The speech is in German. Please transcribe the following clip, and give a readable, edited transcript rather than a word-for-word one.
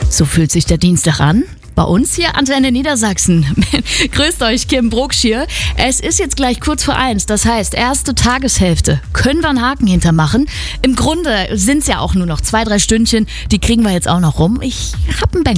So fühlt sich der Dienstag an. Bei uns hier Antenne Niedersachsen. Grüßt euch, Kim Brucksch hier. Es ist jetzt gleich kurz vor 1, das heißt, erste Tageshälfte. Können wir einen Haken hintermachen? Im Grunde sind es ja auch nur noch 2-3 Stündchen, die kriegen wir jetzt auch noch rum. Ich hab einen Bang.